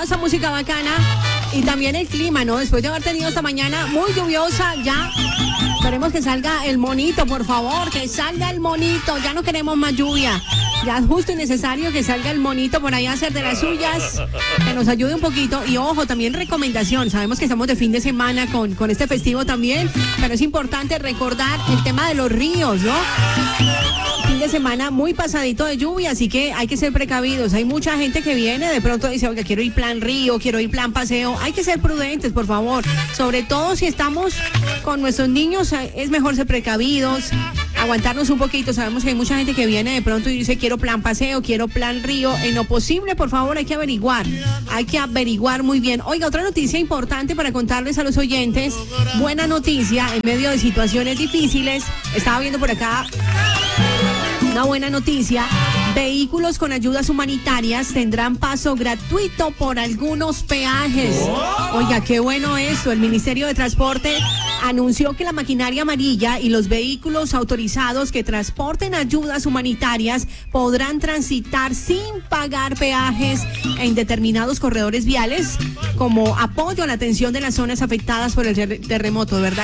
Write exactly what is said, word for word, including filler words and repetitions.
esta música bacana y también el clima, ¿no? Después de haber tenido esta mañana muy lluviosa, ya esperemos que salga el monito, por favor, que salga el monito, ya no queremos más lluvia. Ya es justo y necesario que salga el monito por ahí a hacer de las suyas, que nos ayude un poquito. Y ojo, también recomendación, sabemos que estamos de fin de semana con, con este festivo también, pero es importante recordar el tema de los ríos, ¿no? Fin de semana muy pasadito de lluvia, así que hay que ser precavidos. Hay mucha gente que viene, de pronto dice, oiga, quiero ir plan río, quiero ir plan paseo. Hay que ser prudentes, por favor. Sobre todo si estamos con nuestros niños, es mejor ser precavidos, aguantarnos un poquito. Sabemos que hay mucha gente que viene de pronto y dice, quiero plan paseo, quiero plan río. En lo posible, por favor, hay que averiguar. Hay que averiguar muy bien. Oiga, otra noticia importante para contarles a los oyentes. Buena noticia en medio de situaciones difíciles. Estaba viendo por acá una buena noticia. Vehículos con ayudas humanitarias tendrán paso gratuito por algunos peajes. Oiga, qué bueno esto. El Ministerio de Transporte anunció que la maquinaria amarilla y los vehículos autorizados que transporten ayudas humanitarias podrán transitar sin pagar peajes en determinados corredores viales como apoyo a la atención de las zonas afectadas por el terremoto, ¿verdad?